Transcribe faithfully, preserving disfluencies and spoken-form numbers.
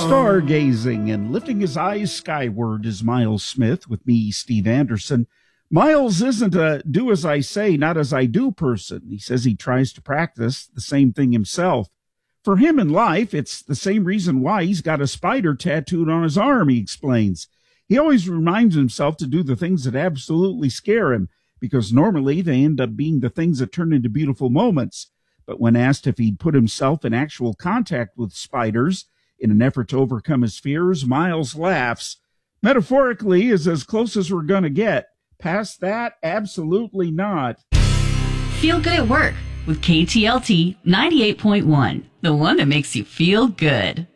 Stargazing and lifting his eyes skyward is Miles Smith with me, Steve Anderson. Miles isn't a do as I say, not as I do person. He says he tries to practice the same thing himself. For him in life, it's the same reason why he's got a spider tattooed on his arm, he explains. He always reminds himself to do the things that absolutely scare him, because normally they end up being the things that turn into beautiful moments. But when asked if he'd put himself in actual contact with spiders in an effort to overcome his fears, Miles laughs. Metaphorically is as close as we're going to get. Past that, absolutely not. Feel good at work with K T L T ninety-eight point one, the one that makes you feel good.